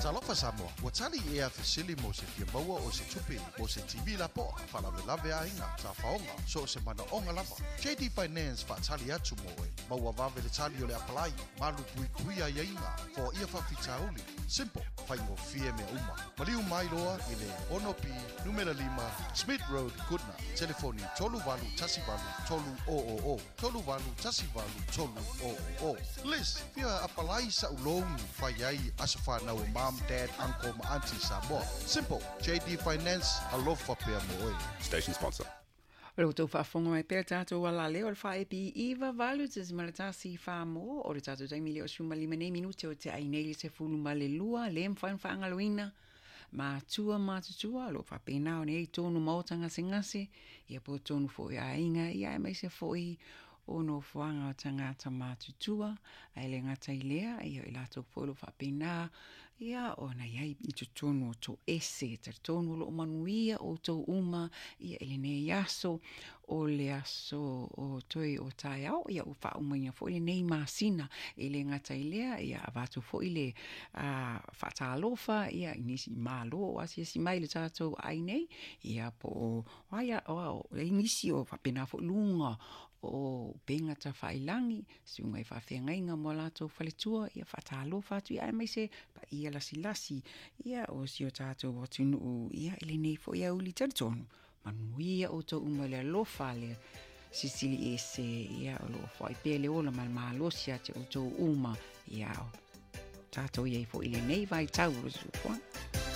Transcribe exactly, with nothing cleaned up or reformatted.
Talofa Samoa, ua tali ea fesili mo se fia maua o se tupi, mo se T V la po, whalave lave a inga, ta whaonga, so se mana onga lava. J D Finance wha tali atu mo e, maua vave le tali o le apalai, malu pui pui a inga, fo ia whawhitauli. Simple, whai ngo fie me uma. Maliu mai loa i le Onopi, numera lima, Smith Road, Goodna. Telefoni tolu valu tasi valu, tolu o o o. Tolu valu tasi valu, tolu o o o. Liz, fia apalai sa ulongi, whai ai asafa na o mom, dad, uncle, ma auntie Samoa. Simple, J D Finance, alofa pia mo e. Station sponsor. O tau whaafonga mai pēr tātou wala leo, le whae pi iwa walu, te zimaratasi wha mo, o le tātou taimi leo suma lima nei minute o te ainei se fulu ma le lua, le mwhain whaangaloina, ma tua ma tutua, lo whapena o nei tōnu mautanga se ngase, ia po tōnu fo ia inga, ia e mai se fo i o no whaanga o tangata ma tutua, ai le ngata i lea, ia i lato polo whapena, ia o na iai i tu tonu o tō ese, te tonu lo manuia o tō uma, ia ele nei aso, o le aso o toi o tai au, ia u wha umaina fo ile nei masina, ele ngata i lea, ia avatu fo ile uh, whatalofa, ia inisi malo, asia si mai le tātou ai nei, ia po, waia, o, inisi o whapena fo lunga, o benga ta whailangi, sungai whawhengai ngā mo lātou whaletua, ia whatalo whatu, ia mai se, pa ia lasi lasi, ia o si o tātou watunu o, ia ele nei fo ia uli taritonu, manuia o tau umale alofa le, Sisili ese, ia o lo whai pele ola mal malosia te o tau uma, ia o tātou iei fo ile nei vai tau, rosu,